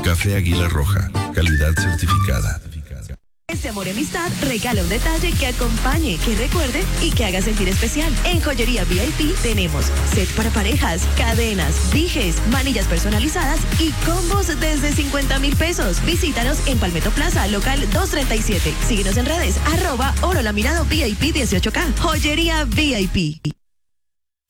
Café Águila Roja, calidad certificada. Este amor y amistad regala un detalle que acompañe, que recuerde y que haga sentir especial. En Joyería VIP tenemos set para parejas, cadenas, dijes, manillas personalizadas y combos desde 50,000 pesos. Visítanos en Palmetto Plaza, local 237. Síguenos en redes, @orolaminado VIP 18K. Joyería VIP.